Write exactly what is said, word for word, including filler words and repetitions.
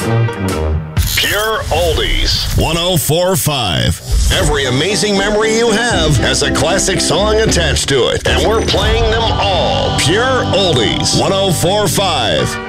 Pure Oldies. one oh four point five. Every amazing memory you have has a classic song attached to it. And we're playing them all. Pure Oldies. one oh four point five.